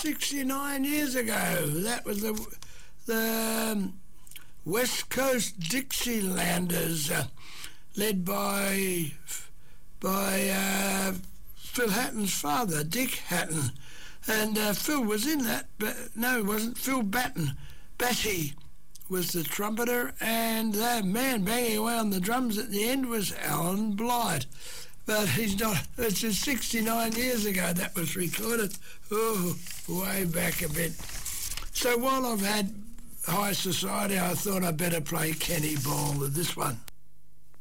69 years ago. That was the West Coast Dixielanders, led by Phil Hatton's father, Dick Hatton. And Phil was in that, but no, it wasn't. Phil Batty was the trumpeter, and that man banging away on the drums at the end was Alan Blight. But he's not, it's just 69 years ago that was recorded. Oh, way back a bit. So while I've had High Society, I thought I'd better play Kenny Ball with this one.